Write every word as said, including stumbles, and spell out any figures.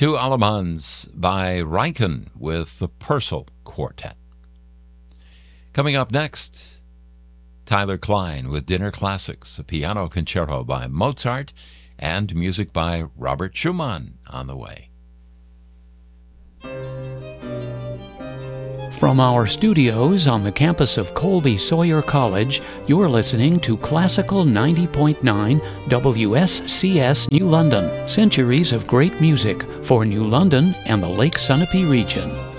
Two Allemands by Reichen with the Purcell Quartet. Coming up next, Tyler Klein with Dinner Classics, a piano concerto by Mozart, and music by Robert Schumann on the way. From our studios on the campus of Colby Sawyer College, you're listening to Classical ninety point nine W S C S New London. Centuries of great music for New London and the Lake Sunapee region.